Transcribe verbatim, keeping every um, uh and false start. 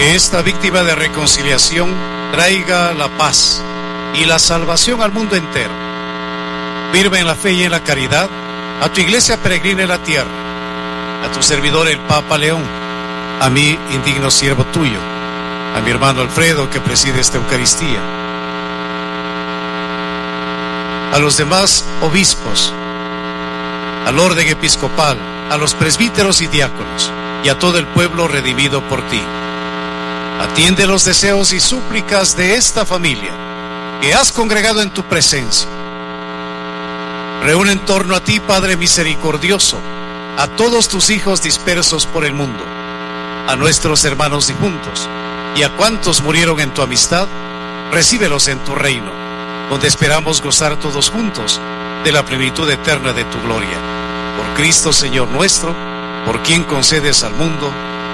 Que esta víctima de reconciliación traiga la paz y la salvación al mundo entero. Firme en la fe y en la caridad, a tu iglesia peregrina en la tierra, a tu servidor el Papa León, a mí, indigno siervo tuyo, a mi hermano Alfredo, que preside esta Eucaristía, a los demás obispos, al orden episcopal, a los presbíteros y diáconos, y a todo el pueblo redimido por ti. Atiende los deseos y súplicas de esta familia que has congregado en tu presencia. Reúne en torno a ti, Padre misericordioso, a todos tus hijos dispersos por el mundo, a nuestros hermanos difuntos, y a cuantos murieron en tu amistad, recíbelos en tu reino, donde esperamos gozar todos juntos de la plenitud eterna de tu gloria. Por Cristo Señor nuestro, por quien concedes al mundo